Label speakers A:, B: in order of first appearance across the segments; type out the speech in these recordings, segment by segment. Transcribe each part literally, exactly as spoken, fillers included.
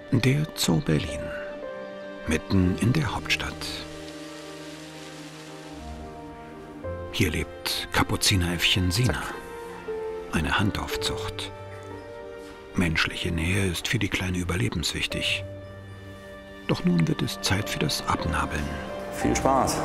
A: Der Zoo Berlin, mitten in der Hauptstadt. Hier lebt Kapuzineräffchen Sina, eine Handaufzucht. Menschliche Nähe ist für die Kleine überlebenswichtig. Doch nun wird es Zeit für das Abnabeln.
B: Viel Spaß.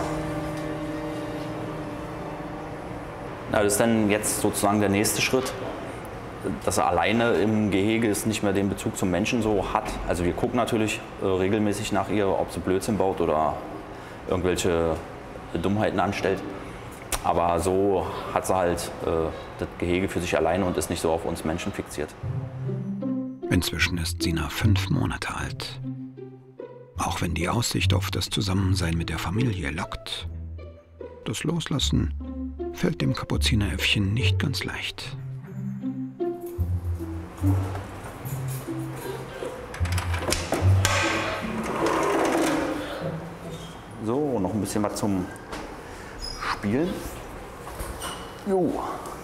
B: Ja, das ist dann jetzt sozusagen der nächste Schritt, dass er alleine im Gehege ist, nicht mehr den Bezug zum Menschen so hat. Also wir gucken natürlich äh, regelmäßig nach ihr, ob sie Blödsinn baut oder irgendwelche Dummheiten anstellt. Aber so hat sie halt äh, das Gehege für sich alleine und ist nicht so auf uns Menschen fixiert.
A: Inzwischen ist Sina fünf Monate alt. Auch wenn die Aussicht auf das Zusammensein mit der Familie lockt, das Loslassen fällt dem Kapuzineräffchen nicht ganz leicht.
B: So, noch ein bisschen was zum Spielen. Jo.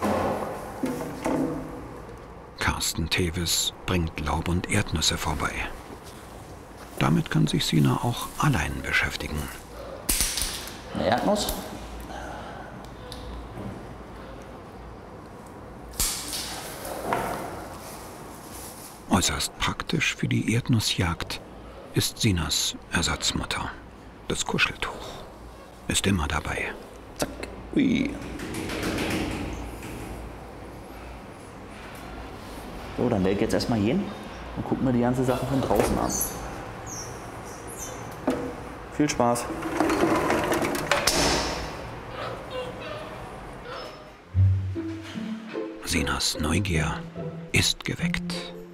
A: Carsten Tevis bringt Laub und Erdnüsse vorbei. Damit kann sich Sina auch allein beschäftigen.
B: Eine Erdnuss.
A: Äußerst praktisch für die Erdnussjagd ist Sinas Ersatzmutter. Das Kuscheltuch ist immer dabei.
B: Zack. Ui. So, dann werde ich jetzt erstmal hin und gucken mir die ganze Sache von draußen an. Viel Spaß.
A: Sinas Neugier ist geweckt.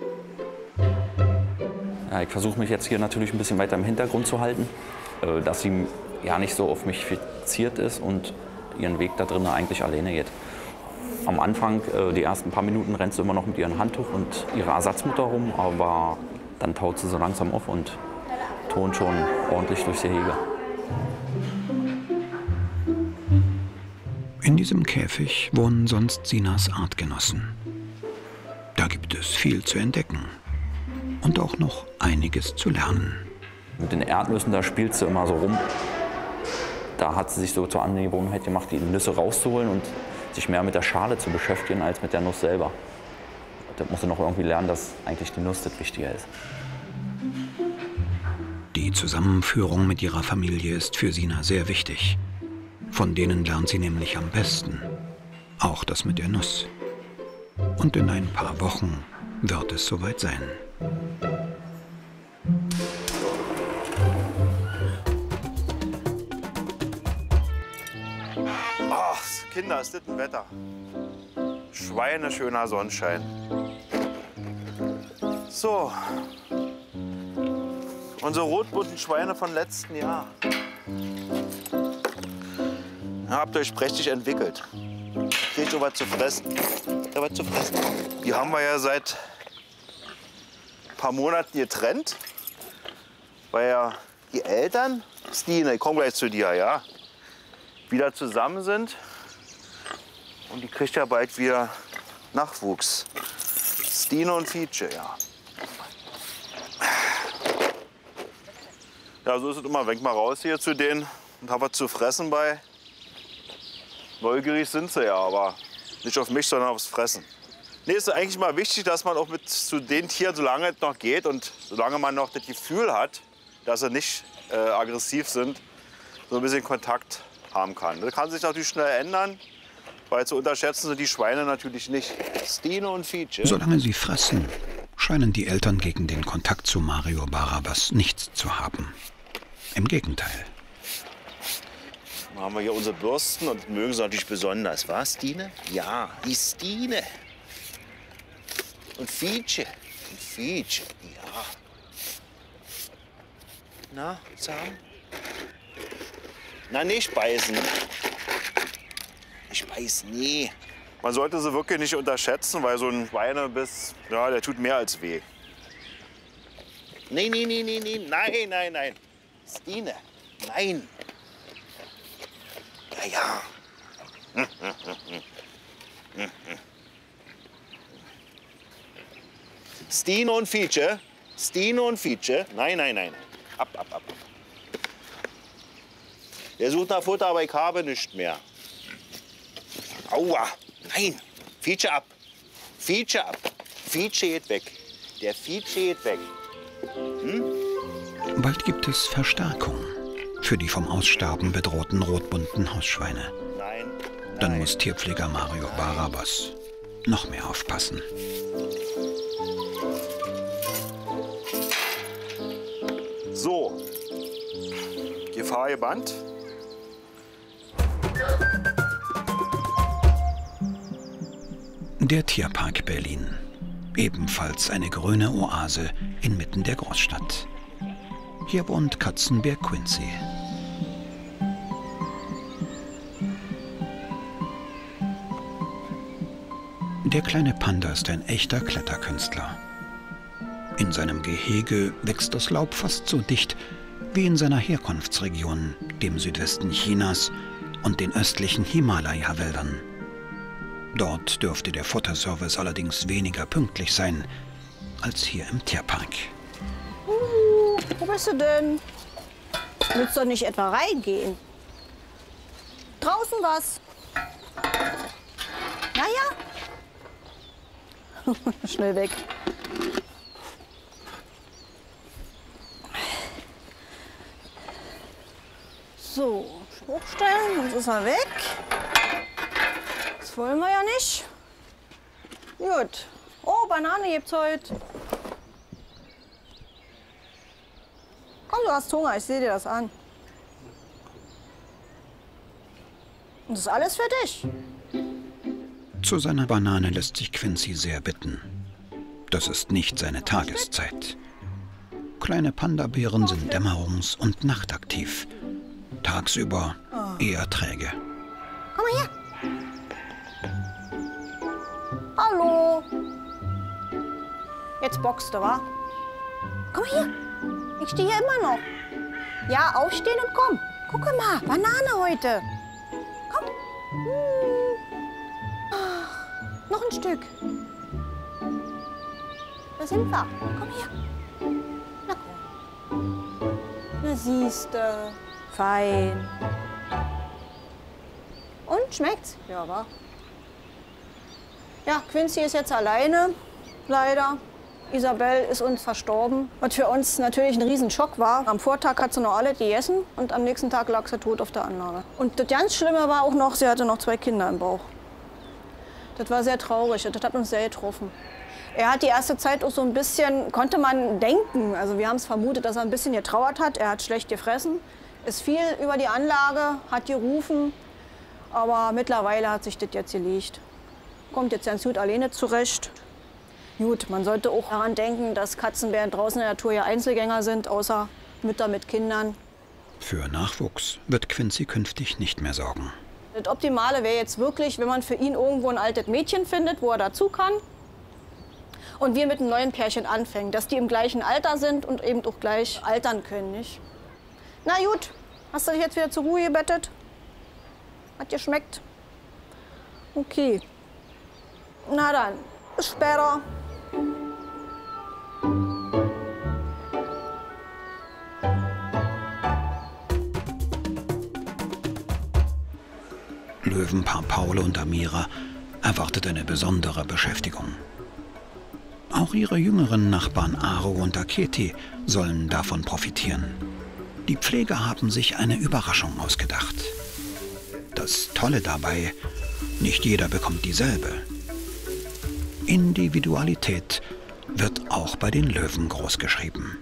B: Ja, ich versuche mich jetzt hier natürlich ein bisschen weiter im Hintergrund zu halten, äh, dass sie ja nicht so auf mich fixiert ist und ihren Weg da drinnen eigentlich alleine geht. Am Anfang, äh, die ersten paar Minuten, rennt sie immer noch mit ihrem Handtuch und ihrer Ersatzmutter rum, aber dann taut sie so langsam auf und tont schon ordentlich durchs Gehege.
A: In diesem Käfig wohnen sonst Sinas Artgenossen. Da gibt es viel zu entdecken und auch noch einiges zu lernen.
B: Mit den Erdnüssen, da spielt sie immer so rum. Da hat sie sich so zur Angewohnheit gemacht, die Nüsse rauszuholen und sich mehr mit der Schale zu beschäftigen als mit der Nuss selber. Da muss sie noch irgendwie lernen, dass eigentlich die Nuss das Wichtige ist.
A: Die Zusammenführung mit ihrer Familie ist für Sina sehr wichtig. Von denen lernt sie nämlich am besten. Auch das mit der Nuss. Und in ein paar Wochen wird es soweit sein.
C: Ach, Kinder, ist das ein Wetter. Schweineschöner Sonnenschein. So. Unsere rotbunten Schweine von letzten Jahr. Habt ihr euch prächtig entwickelt. Kriegt ihr was zu fressen? Habt ihr was zu fressen? Die haben wir ja seit ein paar Monaten getrennt. Weil ja die Eltern, Stine, ich komme gleich zu dir, ja, wieder zusammen sind. Und die kriegt ja bald wieder Nachwuchs. Stine und Fietsche, ja. Ja, so ist es immer. Wenn ich mal raus hier zu denen und habe was zu fressen bei. Neugierig sind sie ja, aber nicht auf mich, sondern aufs Fressen. Nee, ist eigentlich mal wichtig, dass man auch mit zu den Tieren, solange es noch geht und solange man noch das Gefühl hat, dass sie nicht äh, aggressiv sind, so ein bisschen Kontakt haben kann. Das kann sich natürlich schnell ändern, weil zu unterschätzen sind die Schweine natürlich nicht. Stine und Fietsche.
A: Solange sie fressen, scheinen die Eltern gegen den Kontakt zu Mario Barabas nichts zu haben. Im Gegenteil.
C: Dann haben wir hier unsere Bürsten und mögen sie natürlich besonders. Was, Stine? Ja, die Stine. Und Fietsche. Und Fietsche, ja. Na, Zahn? Na, nicht beißen. Ich beiß nie. Man sollte sie wirklich nicht unterschätzen, weil so ein Schweinebiss, ja, der tut mehr als weh. Nee, nee, nee, nee, nee, nein, nein, nein. Stine, nein. Ja, ja. Hm, hm, hm, hm. Hm, hm. Stine und Fietsche, Stino und Fietsche. Nein, nein, nein. Ab, ab, ab. Der sucht nach Futter, aber ich habe nichts mehr. Aua. Nein. Fietsche ab. Fietsche ab. Fietsche geht weg. Der Fietsche geht weg. Hm?
A: Bald gibt es Verstärkung für die vom Aussterben bedrohten rotbunten Hausschweine.
C: Nein.
A: Dann
C: Nein.
A: muss Tierpfleger Mario Barabas noch mehr aufpassen.
C: So. Gefahr gebannt.
A: Der Tierpark Berlin. Ebenfalls eine grüne Oase inmitten der Großstadt. Hier wohnt Katzenbär Quincy. Der kleine Panda ist ein echter Kletterkünstler. In seinem Gehege wächst das Laub fast so dicht wie in seiner Herkunftsregion, dem Südwesten Chinas und den östlichen Himalaya-Wäldern. Dort dürfte der Futterservice allerdings weniger pünktlich sein als hier im Tierpark.
D: Uh, wo bist du denn? Willst du doch nicht etwa reingehen? Draußen was? Naja. Schnell weg. So, hochstellen, sonst ist er weg. Das wollen wir ja nicht. Gut. Oh, Banane gibt's heute. Komm, du hast Hunger, ich sehe dir das an. Und das ist alles für dich.
A: Zu seiner Banane lässt sich Quincy sehr bitten. Das ist nicht seine Tageszeit. Kleine Panda-Bären sind dämmerungs- und nachtaktiv. Tagsüber eher träge.
D: Komm mal her. Hallo. Jetzt boxt du, wa? Komm mal her. Ich stehe hier immer noch. Ja, aufstehen und komm. Guck mal, Banane heute. Komm. Hm. Ach, noch ein Stück. Da sind wir. Komm her. Na komm. Na siehste. Fein. Und, schmeckt's? Ja, wa? Ja, Quincy ist jetzt alleine, leider. Isabel ist uns verstorben, was für uns natürlich ein Riesenschock war. Am Vortag hat sie noch alle gegessen und am nächsten Tag lag sie tot auf der Anlage. Und das ganz Schlimme war auch noch, sie hatte noch zwei Kinder im Bauch. Das war sehr traurig, das hat uns sehr getroffen. Er hat die erste Zeit auch so ein bisschen, konnte man denken, also wir haben es vermutet, dass er ein bisschen getrauert hat. Er hat schlecht gefressen, ist viel über die Anlage, hat gerufen, aber mittlerweile hat sich das jetzt gelegt. Kommt jetzt ganz gut alleine zurecht. Gut, man sollte auch daran denken, dass Katzenbären draußen in der Natur ja Einzelgänger sind, außer Mütter mit Kindern.
A: Für Nachwuchs wird Quincy künftig nicht mehr sorgen.
D: Das Optimale wäre jetzt wirklich, wenn man für ihn irgendwo ein altes Mädchen findet, wo er dazu kann. Und wir mit einem neuen Pärchen anfangen, dass die im gleichen Alter sind und eben auch gleich altern können, nicht? Na gut, hast du dich jetzt wieder zur Ruhe gebettet? Hat dir schmeckt? Okay. Na dann, bis später.
A: Löwenpaar Paul und Amira erwartet eine besondere Beschäftigung. Auch ihre jüngeren Nachbarn Aro und Aketi sollen davon profitieren. Die Pfleger haben sich eine Überraschung ausgedacht. Das Tolle dabei, nicht jeder bekommt dieselbe. Individualität wird auch bei den Löwen großgeschrieben.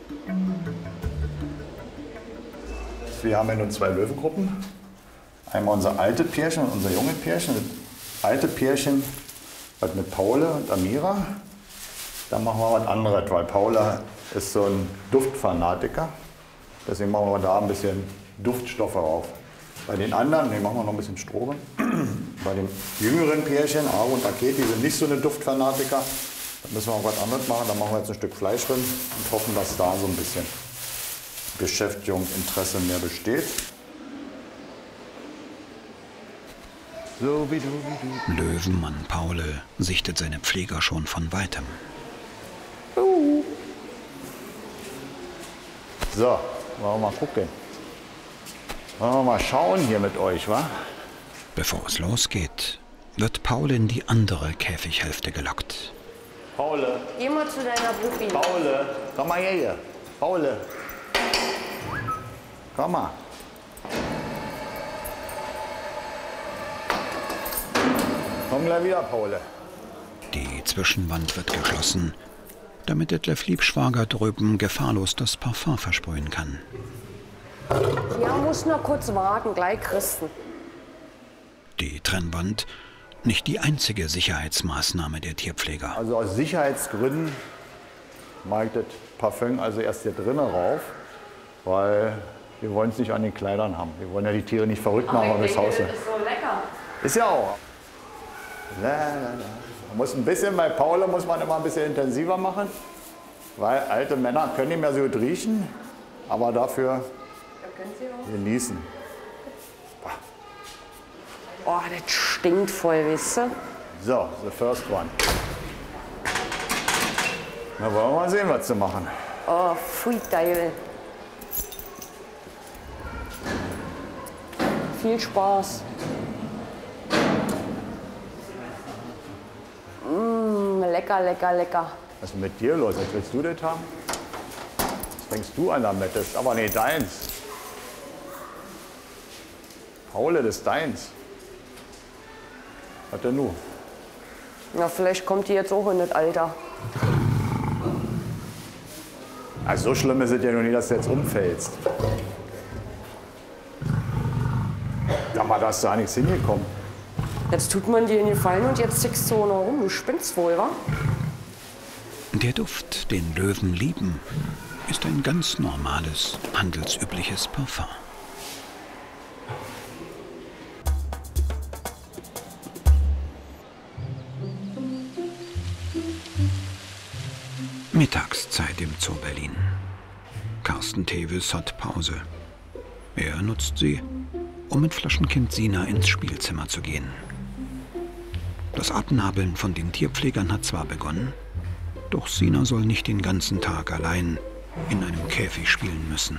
E: Wir haben ja nun zwei Löwengruppen. Einmal unser altes Pärchen und unser junges Pärchen. Das alte Pärchen was mit Paula und Amira. Da machen wir was anderes, weil Paula ist so ein Duftfanatiker. Deswegen machen wir da ein bisschen Duftstoffe drauf. Bei den anderen, ne, machen wir noch ein bisschen Stroh. Bei den jüngeren Pärchen, Aro und Aketi, sind nicht so eine Duftfanatiker. Da müssen wir auch was anderes machen. Da machen wir jetzt ein Stück Fleisch drin und hoffen, dass da so ein bisschen Beschäftigung, Interesse mehr besteht. So wie du, wie du.
A: Löwenmann Paul sichtet seine Pfleger schon von weitem.
E: So, wollen wir mal gucken. Wollen wir mal schauen hier mit euch, wa?
A: Bevor es losgeht, wird Paul in die andere Käfighälfte gelockt.
E: Paule,
F: Geh mal zu deiner Brücke.
E: Paule, komm mal her hier. Paule. Komm mal. Komm gleich wieder, Paule.
A: Die Zwischenwand wird geschlossen, damit Detlef Liebschwager drüben gefahrlos das Parfum versprühen kann.
F: Ja, muss noch kurz warten, gleich Christen.
A: Die Trennwand, nicht die einzige Sicherheitsmaßnahme der Tierpfleger.
E: Also aus Sicherheitsgründen mache ich das Parfüm also erst hier drinnen rauf, weil wir wollen es nicht an den Kleidern haben. Wir wollen ja die Tiere nicht verrückt machen, aber das Haus.
F: Das ist so lecker.
E: Ist ja auch. La, la, la. Man muss ein bisschen, bei Paule muss man immer ein bisschen intensiver machen, weil alte Männer können nicht mehr so gut riechen, aber dafür genießen.
F: Oh, das stinkt voll, weißt du?
E: So, the first one. Na, wollen wir mal sehen, was zu machen.
F: Oh, pfui, geil. Viel Spaß. Mmh, lecker, lecker, lecker.
E: Was ist mit dir los? Was willst du das haben? Was fängst du an damit? Das ist aber nicht deins. Paule, das ist deins. Was denn nun?
F: Na, vielleicht kommt die jetzt auch in das Alter.
E: Also so schlimm ist es ja noch nie, dass du jetzt umfällst. Aber da ist da nichts hingekommen.
F: Jetzt tut man dir einen Gefallen und jetzt tickst du noch rum. Du spinnst wohl, wa?
A: Der Duft, den Löwen lieben, ist ein ganz normales, handelsübliches Parfum. Mittagszeit im Zoo Berlin. Carsten Tevis hat Pause. Er nutzt sie, um mit Flaschenkind Sina ins Spielzimmer zu gehen. Das Abnabeln von den Tierpflegern hat zwar begonnen, doch Sina soll nicht den ganzen Tag allein in einem Käfig spielen müssen.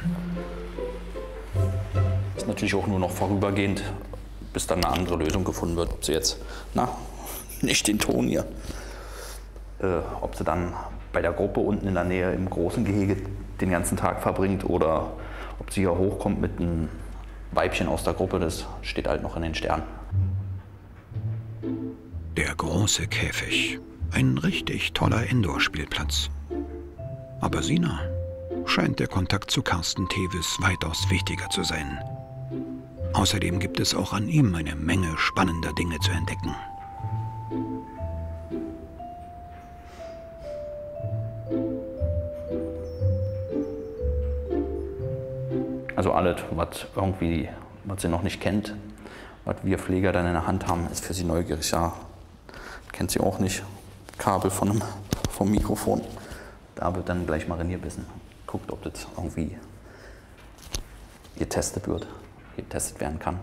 B: Ist natürlich auch nur noch vorübergehend, bis dann eine andere Lösung gefunden wird. Ob sie jetzt, na, nicht den Ton hier, äh, ob sie dann bei der Gruppe unten in der Nähe im großen Gehege den ganzen Tag verbringt oder ob sie hier hochkommt mit einem Weibchen aus der Gruppe, das steht halt noch in den Sternen.
A: Der große Käfig, ein richtig toller Indoor-Spielplatz. Aber Sina scheint der Kontakt zu Carsten Tevis weitaus wichtiger zu sein. Außerdem gibt es auch an ihm eine Menge spannender Dinge zu entdecken.
B: Also alles, was irgendwie, was sie noch nicht kennt, was wir Pfleger dann in der Hand haben, ist für sie neugierig. Ja, kennt sie auch nicht. Kabel von einem, vom Mikrofon. Da wird dann gleich mal reingebissen. Guckt, ob das irgendwie getestet wird, getestet werden kann.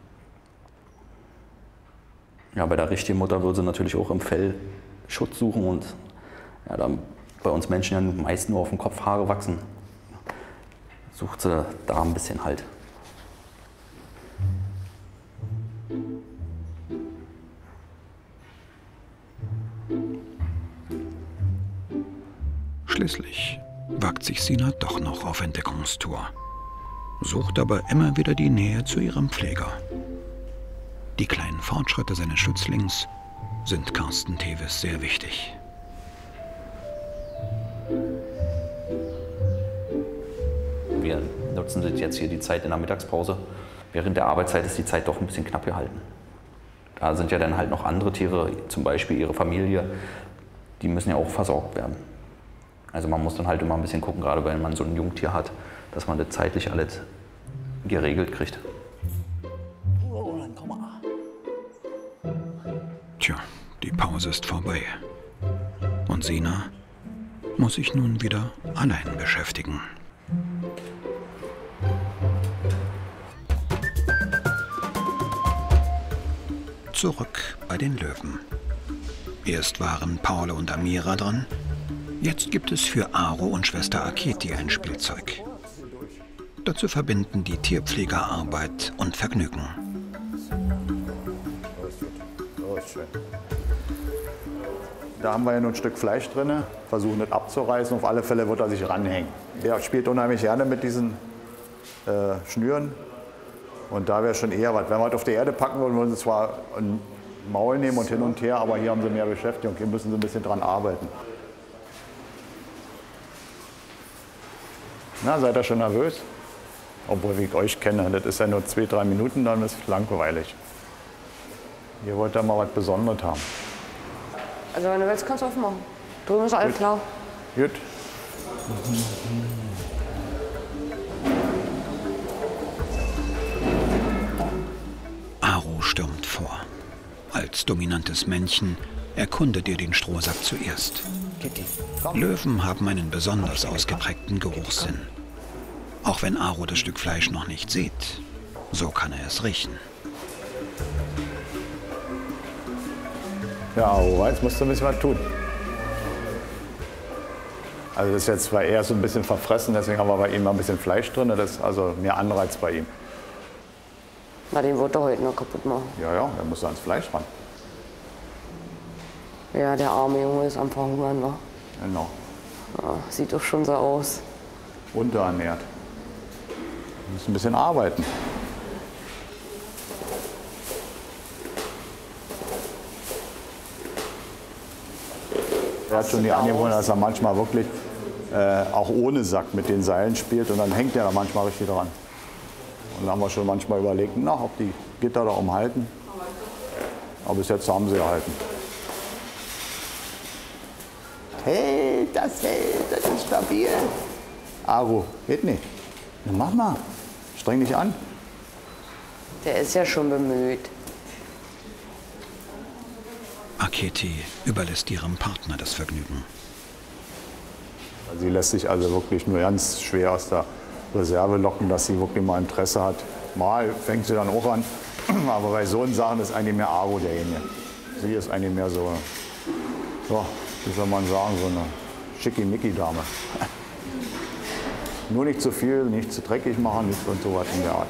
B: Ja, bei der richtigen Mutter würde sie natürlich auch im Fell Schutz suchen und ja, da bei uns Menschen ja meist nur auf dem Kopf Haare wachsen, sucht sie da ein bisschen Halt.
A: Schließlich wagt sich Sina doch noch auf Entdeckungstour, sucht aber immer wieder die Nähe zu ihrem Pfleger. Die kleinen Fortschritte seines Schützlings sind Carsten Tevis sehr wichtig.
B: Wir nutzen jetzt hier die Zeit in der Mittagspause. Während der Arbeitszeit ist die Zeit doch ein bisschen knapp gehalten. Da sind ja dann halt noch andere Tiere, zum Beispiel ihre Familie, die müssen ja auch versorgt werden. Also man muss dann halt immer ein bisschen gucken, gerade wenn man so ein Jungtier hat, dass man das zeitlich alles geregelt kriegt.
E: Oh, dann komm mal.
A: Tja, die Pause ist vorbei. Und Sina muss sich nun wieder allein beschäftigen. Zurück bei den Löwen. Erst waren Paul und Amira dran. Jetzt gibt es für Aro und Schwester Aketi ein Spielzeug. Dazu verbinden die Tierpfleger Arbeit und Vergnügen.
E: So ist schön. Da haben wir ja nur ein Stück Fleisch drin, versuchen das abzureißen. Auf alle Fälle wird er sich ranhängen. Der spielt unheimlich gerne mit diesen äh, Schnüren. Und da wäre schon eher was. Wenn wir es auf die Erde packen würden, würden sie zwar ein Maul nehmen und hin und her, aber hier haben sie mehr Beschäftigung. Hier müssen sie ein bisschen dran arbeiten. Na, seid ihr schon nervös? Obwohl, wie ich euch kenne, das ist ja nur zwei, drei Minuten, dann ist es langweilig. Ihr wollt ja mal was Besonderes haben.
F: Also wenn du willst, kannst du aufmachen. Drüben ist alles klar.
E: Gut.
A: Aro stürmt vor. Als dominantes Männchen erkundet ihr den Strohsack zuerst. Löwen haben einen besonders ausgeprägten Geruchssinn. Auch wenn Aro das Stück Fleisch noch nicht sieht, so kann er es riechen.
E: Ja, Aro, jetzt musst du ein bisschen was tun. Also das ist jetzt zwar eher so ein bisschen verfressen, deswegen haben wir bei ihm mal ein bisschen Fleisch drin. Das ist also mehr Anreiz bei ihm.
F: Na, den wird er heute noch kaputt machen.
E: Ja, ja, er muss ans Fleisch ran.
F: Ja, der arme Junge ist am Verhungern, wa?
E: Genau.
F: Ja, sieht doch schon so aus.
E: Unterernährt. Wir müssen ein bisschen arbeiten. Er hat schon die Angewohnheit, dass er manchmal wirklich äh, auch ohne Sack mit den Seilen spielt und dann hängt er da manchmal richtig dran. Und da haben wir schon manchmal überlegt, na, ob die Gitter da umhalten. Aber bis jetzt haben sie erhalten. Hey, das hält, das ist stabil. Aro, geht nicht. Na, mach mal. Streng dich an.
F: Der ist ja schon bemüht.
A: Aketi überlässt ihrem Partner das Vergnügen.
E: Sie lässt sich also wirklich nur ganz schwer aus der Reserve locken, dass sie wirklich mal Interesse hat. Mal fängt sie dann auch an, aber bei so Sachen ist eigentlich mehr Aro derjenige. Sie ist eigentlich mehr so, ja, wie soll man sagen, so eine Schickimicki-Dame. Nur nicht zu viel, nicht zu dreckig machen, nicht und so was in der Art.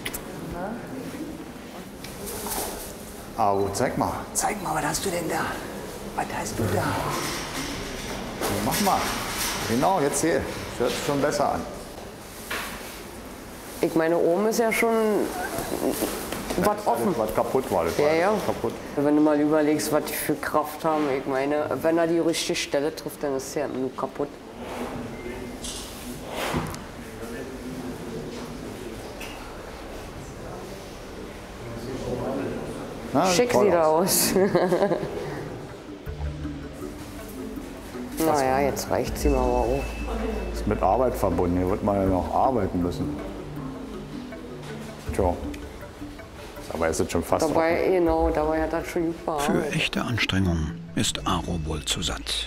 E: Aro, zeig mal, zeig mal, was hast du denn da? Was hast du da? Ja, mach mal. Genau, jetzt hier. Das hört sich schon besser an.
F: Ich meine, oben ist ja schon was offen.
E: Was kaputt war, das
F: Ja,
E: war
F: ja.
E: kaputt.
F: Wenn du mal überlegst, was die für Kraft haben, ich meine, wenn er die richtige Stelle trifft, dann ist es ja nur kaputt.
E: Na,
F: Schick
E: toll
F: sieht er
E: aus.
F: aus. Naja, jetzt reicht sie mal auch.
E: Ist mit Arbeit verbunden. Hier wird man ja noch arbeiten müssen. Tja. Aber ist jetzt schon fast
F: Dabei,
E: offen.
F: genau, dabei hat er schon gut
A: Für
F: bearbeitet.
A: echte Anstrengung ist Aro wohl zu satt.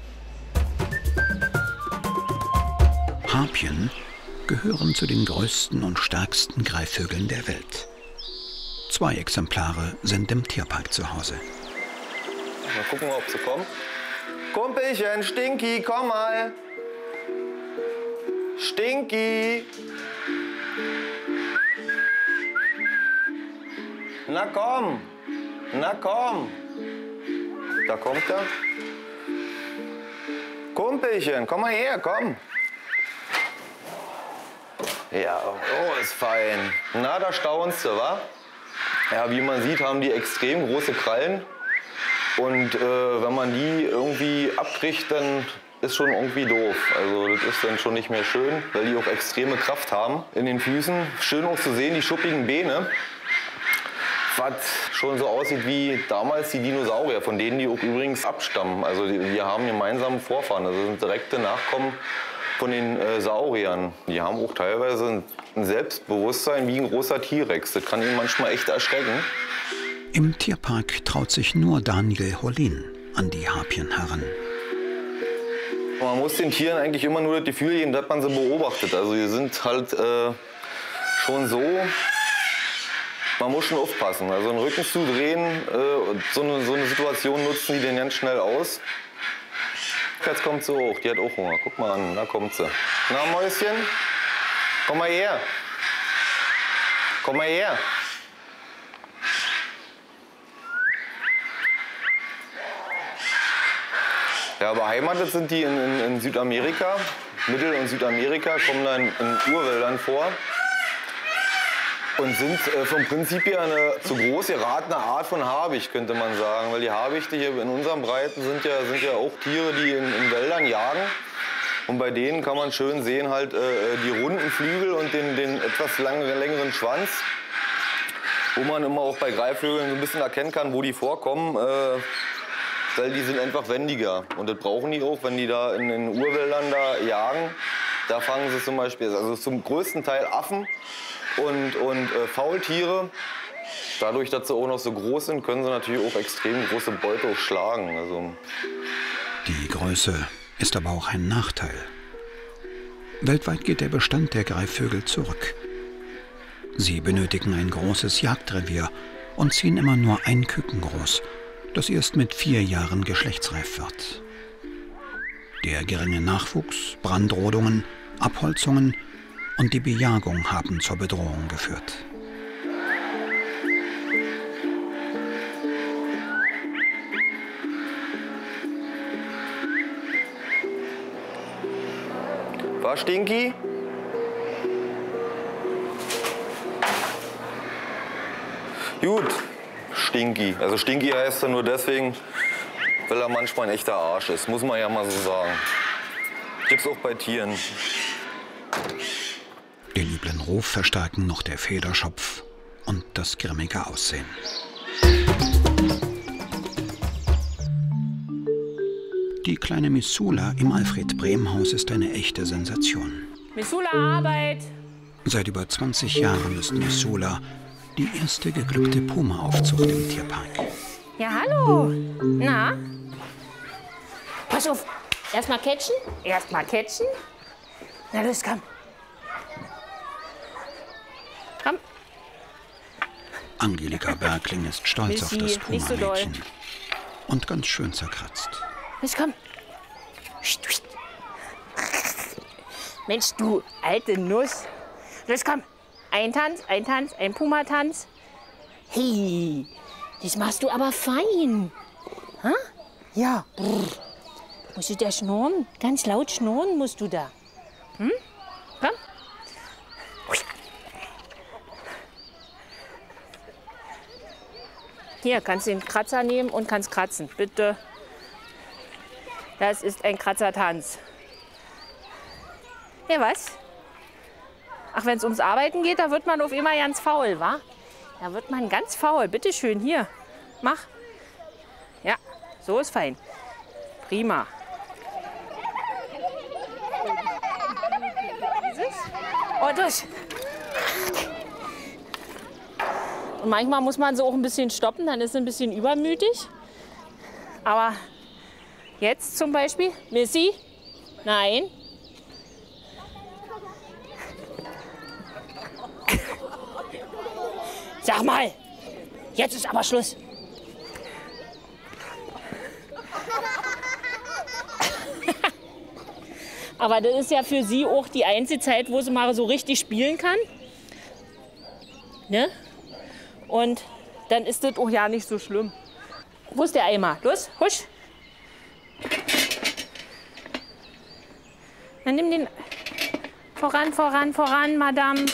A: Harpyen gehören zu den größten und stärksten Greifvögeln der Welt. Zwei Exemplare sind im Tierpark zu Hause.
G: Mal gucken, ob sie kommt. Kumpelchen, Stinky, komm mal. Stinky. Na komm. Na komm. Da kommt er. Kumpelchen, komm mal her, komm. Ja, oh, ist fein. Na, da staunst du, wa? Ja, wie man sieht, haben die extrem große Krallen. Und äh, wenn man die irgendwie abkriegt, dann ist schon irgendwie doof. Also das ist dann schon nicht mehr schön, weil die auch extreme Kraft haben in den Füßen. Schön auch zu sehen, die schuppigen Beine. Was schon so aussieht wie damals die Dinosaurier, von denen die auch übrigens abstammen. Also die, wir haben gemeinsame Vorfahren, also sind direkte Nachkommen von den äh, Sauriern. Die haben auch teilweise ein, ein Selbstbewusstsein wie ein großer T-Rex. Das kann ihn manchmal echt erschrecken.
A: Im Tierpark traut sich nur Daniel Hollin an die Harpyen heran.
G: Man muss den Tieren eigentlich immer nur das Gefühl geben, dass man sie beobachtet. Also die sind halt äh, schon so, man muss schon aufpassen. Also den Rücken zu drehen, äh, so, eine, so eine Situation nutzen die den ganz schnell aus. Jetzt kommt sie hoch, die hat auch Hunger. Guck mal an, da kommt sie. Na Mäuschen? Komm mal her. Komm mal her. Ja, beheimatet sind die in, in, in Südamerika. Mittel- und Südamerika kommen dann in Urwäldern vor. Und sind äh, vom Prinzip her eine zu groß geratene Art von Habicht, könnte man sagen. Weil die Habichte hier in unseren Breiten sind ja, sind ja auch Tiere, die in, in Wäldern jagen. Und bei denen kann man schön sehen, halt äh, die runden Flügel und den, den etwas lang, längeren Schwanz. Wo man immer auch bei Greifvögeln so ein bisschen erkennen kann, wo die vorkommen. Äh, weil die sind einfach wendiger. Und das brauchen die auch, wenn die da in den Urwäldern da jagen. Da fangen sie zum Beispiel, also zum größten Teil Affen und, und äh, Faultiere. Dadurch, dass sie auch noch so groß sind, können sie natürlich auch extrem große Beute auch schlagen. Also
A: die Größe ist aber auch ein Nachteil. Weltweit geht der Bestand der Greifvögel zurück. Sie benötigen ein großes Jagdrevier und ziehen immer nur ein Küken groß, das erst mit vier Jahren geschlechtsreif wird. Der geringe Nachwuchs, Brandrodungen, Abholzungen und die Bejagung haben zur Bedrohung geführt.
G: war Stinky? Gut, Stinky. Also Stinky heißt er nur deswegen, weil er manchmal ein echter Arsch ist, muss man ja mal so sagen. Gibt's auch bei Tieren.
A: Den üblen Ruf verstärken noch der Federschopf und das grimmige Aussehen. Die kleine Missoula im Alfred-Brehm-Haus ist eine echte Sensation.
H: Missoula, Arbeit!
A: Seit über zwanzig Jahren ist Missoula die erste geglückte Puma-Aufzucht im Tierpark.
H: Ja, hallo! Na? Pass auf! Erstmal catchen. Erstmal catchen. Na los, komm. Komm.
A: Angelika Bergling ist stolz
H: Missy,
A: auf das
H: nicht so doll.
A: Puma-Mädchen. Und ganz schön zerkratzt.
H: Los, komm. Mensch, du alte Nuss. Los, komm. Ein Tanz, ein Tanz, ein Puma-Tanz. Hey, das machst du aber fein. Ha? Ja. Brr. Musst du da schnurren? Ganz laut schnurren musst du da. Hm? Komm. Hier, kannst du den Kratzer nehmen und kannst kratzen. Bitte. Das ist ein Kratzertanz. Ja, was? Ach, wenn es ums Arbeiten geht, da wird man auf immer ganz faul, wa? Da wird man ganz faul. Bitte schön, hier. Mach. Ja, so ist fein. Prima. Und durch. Und manchmal muss man so auch ein bisschen stoppen, dann ist es ein bisschen übermütig. Aber jetzt zum Beispiel, Missy, nein. Sag mal, jetzt ist aber Schluss. Aber das ist ja für sie auch die einzige Zeit, wo sie mal so richtig spielen kann. Ne? Und dann ist das auch ja nicht so schlimm. Wo ist der Eimer? Los, husch. Dann nimm den voran, voran, voran, Madame.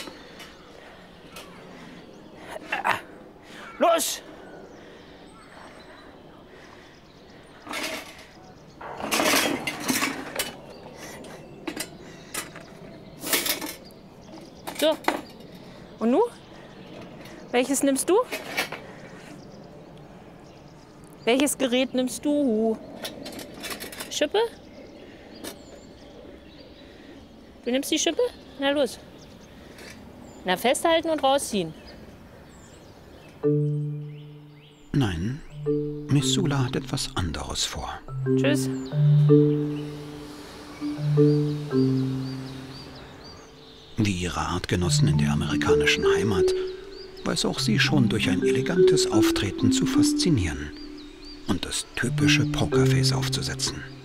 H: Los! So. Und nun? Welches nimmst du? Welches Gerät nimmst du? Schippe? Du nimmst die Schippe? Na los. Na, festhalten und rausziehen.
A: Nein, Missoula hat etwas anderes vor.
H: Tschüss.
A: Wie ihre Artgenossen in der amerikanischen Heimat weiß auch sie schon durch ein elegantes Auftreten zu faszinieren und das typische Pokerface aufzusetzen.